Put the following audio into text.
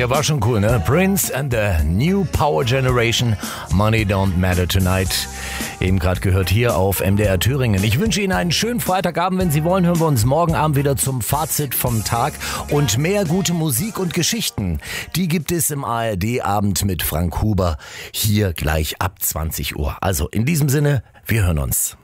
Der war schon cool, ne? Prince and the New Power Generation, Money Don't Matter Tonight. Eben gerade gehört hier auf MDR Thüringen. Ich wünsche Ihnen einen schönen Freitagabend. Wenn Sie wollen, hören wir uns morgen Abend wieder zum Fazit vom Tag. Und mehr gute Musik und Geschichten, die gibt es im ARD-Abend mit Frank Huber hier gleich ab 20 Uhr. Also in diesem Sinne, wir hören uns.